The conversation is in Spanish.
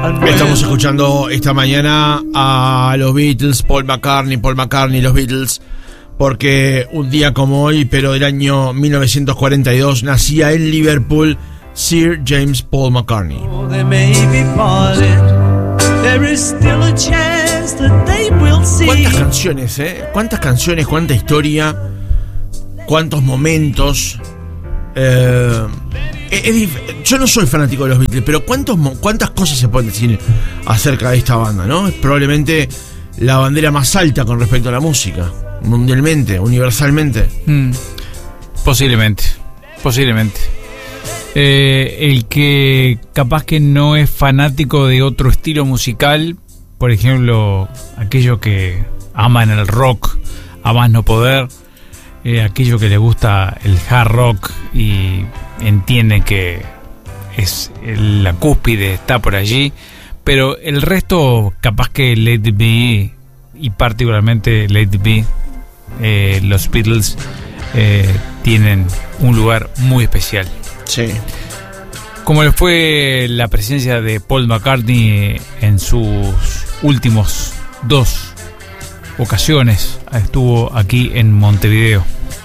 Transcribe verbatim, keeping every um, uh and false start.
Estamos escuchando esta mañana a los Beatles, Paul McCartney, Paul McCartney, los Beatles, porque un día como hoy, pero del año mil novecientos cuarenta y dos, nacía en Liverpool Sir James Paul McCartney. ¿Cuántas canciones, eh? ¿Cuántas canciones, cuánta historia, cuántos momentos? Eh, es, es, yo no soy fanático de los Beatles, pero ¿cuántos, cuántas cosas se pueden decir acerca de esta banda, ¿no? Es probablemente la bandera más alta con respecto a la música, mundialmente, universalmente. Mm, posiblemente, posiblemente. Eh, el que capaz que no es fanático de otro estilo musical, por ejemplo, aquellos que aman el rock a más no poder, eh, aquello que le gusta el hard rock y entienden que es el, la cúspide está por allí, pero el resto capaz que Let It Be y particularmente Let It Be, eh, los Beatles eh, tienen un lugar muy especial. Sí. Como le fue la presencia de Paul McCartney en sus últimos dos ocasiones, estuvo aquí en Montevideo.